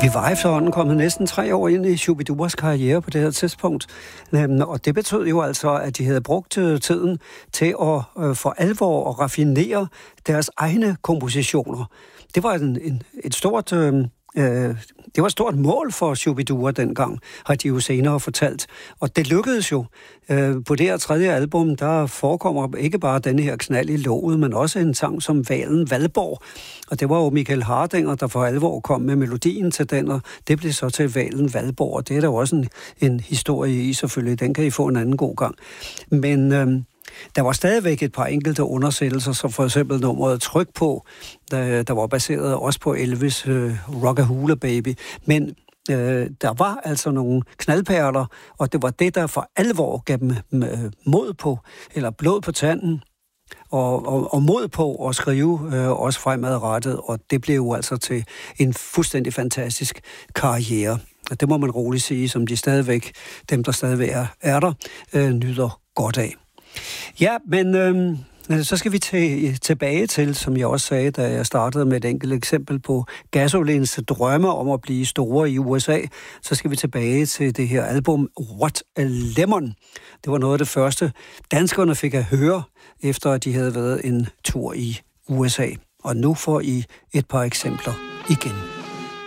Vi var efterhånden kommet næsten 3 år ind i Shu-bi-duas karriere på det her tidspunkt. Og det betød jo altså, at de havde brugt tiden til at for alvor at raffinere deres egne kompositioner. Det var et stort... Det var et stort mål for Shu-bi-dua dengang, har de jo senere fortalt. Og det lykkedes jo. På det her 3. album, der forekommer ikke bare denne her knald i låget, men også en sang som Valen Valborg. Og det var jo Michael Hardinger, der for alvor kom med melodien til den, og det blev så til Valen Valborg. Og det er der jo også en historie i, selvfølgelig. Den kan I få en anden god gang. Men... der var stadigvæk et par enkelte undersættelser, som for eksempel nummeret Tryk på, der var baseret også på Elvis' Rockahula Baby. Men der var altså nogle knaldperler, og det var det, der for alvor gav dem mod på, eller blod på tanden, og mod på at skrive også fremadrettet, og det blev jo altså til en fuldstændig fantastisk karriere. Og det må man roligt sige, som dem der stadigvæk er der, nyder godt af. Ja, men så skal vi tilbage til, som jeg også sagde, da jeg startede med et enkelt eksempel på Gasolins drømme om at blive store i USA, så skal vi tilbage til det her album What a Lemon. Det var noget af det første, danskerne fik at høre, efter at de havde været en tur i USA. Og nu får I et par eksempler igen.